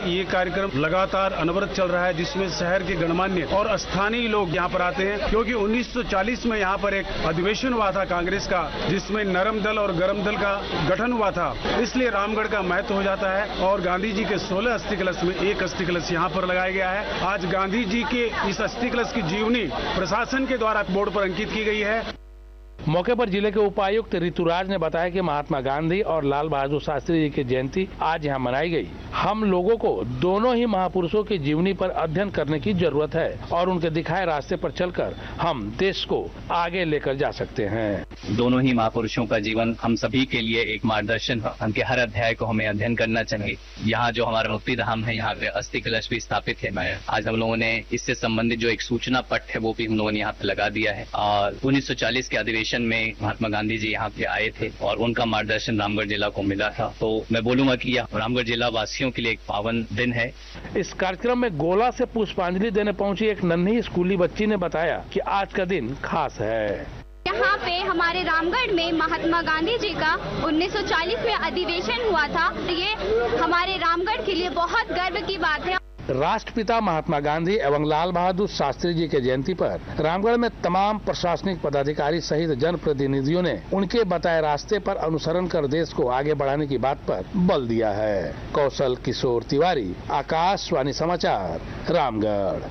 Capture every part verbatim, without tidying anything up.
ये कार्यक्रम लगातार अनवरत चल रहा है, जिसमें शहर के गणमान्य और स्थानीय लोग यहाँ पर आते हैं, क्योंकि उन्नीस सौ चालीस में यहाँ पर एक अधिवेशन हुआ था कांग्रेस का, जिसमें नरम दल और गरम दल का गठन हुआ था। इसलिए रामगढ़ का महत्व हो जाता है और गांधी जी के सोलह अस्थि कलश में एक अस्थि कलश यहाँ पर लगाया गया है। आज गांधी जी के इस अस्थि कलश की जीवनी प्रशासन के द्वारा बोर्ड पर अंकित की गई है। मौके पर जिले के उपायुक्त ऋतुराज ने बताया कि महात्मा गांधी और लाल बहादुर शास्त्री जी की जयंती आज यहां मनाई गई। हम लोगों को दोनों ही महापुरुषों की जीवनी पर अध्ययन करने की जरूरत है और उनके दिखाए रास्ते पर चलकर हम देश को आगे लेकर जा सकते हैं। दोनों ही महापुरुषों का जीवन हम सभी के लिए एक मार्गदर्शन है। उनके हर अध्याय को हमें अध्ययन करना चाहिए। यहाँ जो हमारा मुक्ति धाम है, यहाँ पे अस्थि कलश भी स्थापित है। आज हम लोगों ने इससे संबंधित जो एक सूचना पट है वो भी हम लोगों ने यहाँ पे लगा दिया है। और उन्नीस सौ चालीस के अधिवेशन में महात्मा गांधी जी यहाँ पे आए थे और उनका मार्गदर्शन रामगढ़ जिला को मिला था। तो मैं बोलूंगा कि यह रामगढ़ जिला वासियों के लिए एक पावन दिन है। इस कार्यक्रम में गोला से पुष्पांजलि देने पहुंची एक नन्ही स्कूली बच्ची ने बताया कि आज का दिन खास है। यहाँ पे हमारे रामगढ़ में महात्मा गांधी जी का उन्नीस सौ चालीस में अधिवेशन हुआ था। ये हमारे रामगढ़ के लिए बहुत गर्व की बात है। राष्ट्रपिता महात्मा गांधी एवं लाल बहादुर शास्त्री जी के जयंती पर रामगढ़ में तमाम प्रशासनिक पदाधिकारी सहित जनप्रतिनिधियों ने उनके बताए रास्ते पर अनुसरण कर देश को आगे बढ़ाने की बात पर बल दिया है। कौशल किशोर तिवारी, आकाशवाणी समाचार, रामगढ़।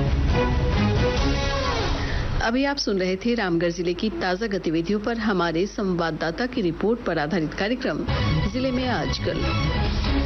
अभी आप सुन रहे थे रामगढ़ जिले की ताजा गतिविधियों पर हमारे संवाददाता की रिपोर्ट पर आधारित कार्यक्रम जिले में आजकल।